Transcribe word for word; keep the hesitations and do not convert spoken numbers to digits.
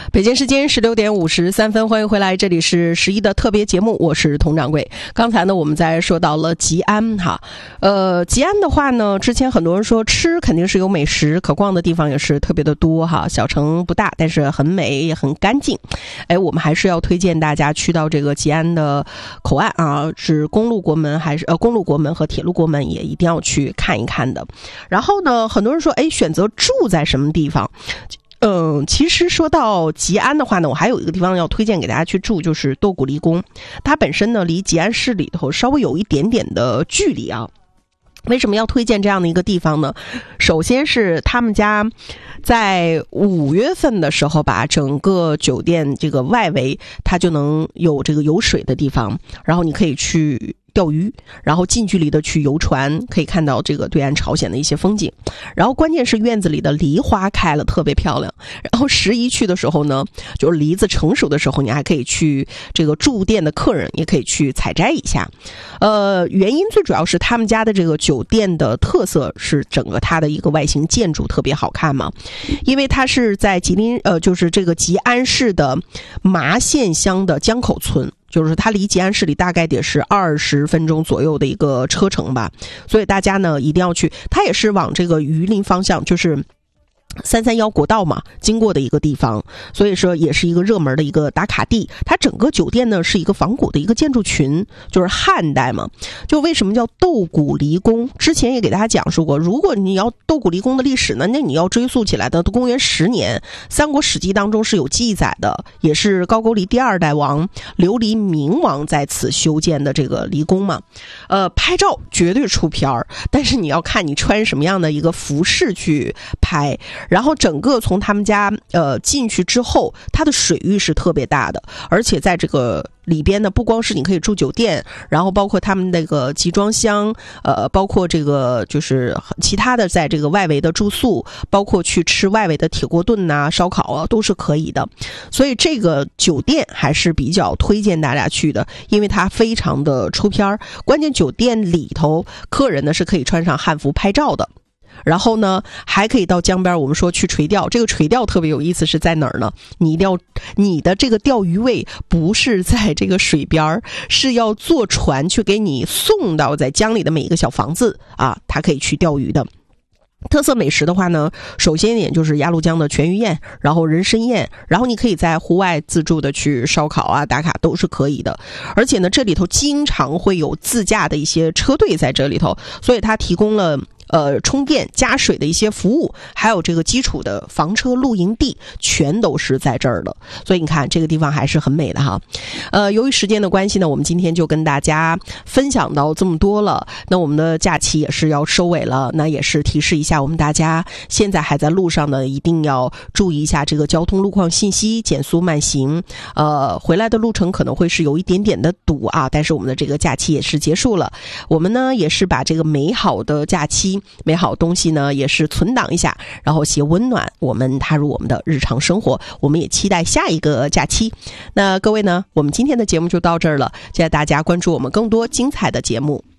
北京时间十六点五十三分，欢迎回来，这里是十一的特别节目，我是佟掌柜。刚才呢，我们在说到了吉安哈，呃，吉安的话呢，之前很多人说吃肯定是有美食，可逛的地方也是特别的多哈，小城不大，但是很美也很干净。哎，我们还是要推荐大家去到这个吉安的口岸啊，是公路国门还是呃公路国门和铁路国门，也一定要去看一看的。然后呢，很多人说，哎，选择住在什么地方？嗯，其实说到吉安的话呢，我还有一个地方要推荐给大家去住，就是豆鼓离宫。它本身呢离吉安市里头稍微有一点点的距离啊。为什么要推荐这样的一个地方呢？首先是他们家在五月份的时候吧，整个酒店这个外围它就能有这个有水的地方，然后你可以去钓鱼，然后近距离的去游船，可以看到这个对岸朝鲜的一些风景。然后关键是院子里的梨花开了特别漂亮。然后十一去的时候呢，就是梨子成熟的时候，你还可以去这个住店的客人也可以去采摘一下。呃，原因最主要是他们家的这个酒店的特色是整个它的一个外形建筑特别好看嘛，因为它是在吉林呃就是这个吉安市的麻县乡的江口村。就是它离吉安市里大概得是二十分钟左右的一个车程吧，所以大家呢一定要去。它也是往这个榆林方向，就是三三幺国道嘛经过的一个地方，所以说也是一个热门的一个打卡地。它整个酒店呢是一个仿古的一个建筑群，就是汉代嘛。就为什么叫豆鼓离宫，之前也给大家讲述过，如果你要豆鼓离宫的历史呢，那你要追溯起来的公元十年，三国史记当中是有记载的，也是高句丽第二代王琉璃明王在此修建的这个离宫嘛。呃，拍照绝对出片儿，但是你要看你穿什么样的一个服饰去拍。然后整个从他们家呃进去之后，它的水域是特别大的，而且在这个里边呢，不光是你可以住酒店，然后包括他们那个集装箱，呃，包括这个就是其他的在这个外围的住宿，包括去吃外围的铁锅炖呐、烧烤啊，都是可以的。所以这个酒店还是比较推荐大家去的，因为它非常的出片儿。关键酒店里头客人呢是可以穿上汉服拍照的。然后呢，还可以到江边，我们说去垂钓。这个垂钓特别有意思，是在哪儿呢？你一定要，你的这个钓鱼位不是在这个水边，是要坐船去给你送到在江里的每一个小房子啊，它可以去钓鱼的。特色美食的话呢，首先一点就是鸭绿江的全鱼宴，然后人参宴，然后你可以在户外自助的去烧烤啊、打卡都是可以的。而且呢，这里头经常会有自驾的一些车队在这里头，所以它提供了呃，充电加水的一些服务，还有这个基础的房车露营地，全都是在这儿的。所以你看这个地方还是很美的哈。呃，由于时间的关系呢，我们今天就跟大家分享到这么多了。那我们的假期也是要收尾了，那也是提示一下我们大家，现在还在路上呢，一定要注意一下这个交通路况信息，减速慢行。呃，回来的路程可能会是有一点点的堵啊，但是我们的这个假期也是结束了。我们呢也是把这个美好的假期。美好东西呢也是存档一下，然后携温暖我们踏入我们的日常生活。我们也期待下一个假期。那各位呢，我们今天的节目就到这儿了，谢谢大家关注我们更多精彩的节目。